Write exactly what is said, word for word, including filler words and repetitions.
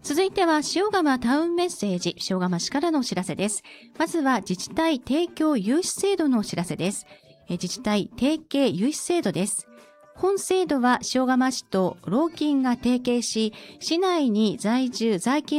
続いては塩釜タウンメッセージ、塩釜市からのお知らせです。まずは自治体提供融資制度のお知らせです。え自治体提携融資制度です。本制度は塩釜市と労金が提携し、市内に在住在勤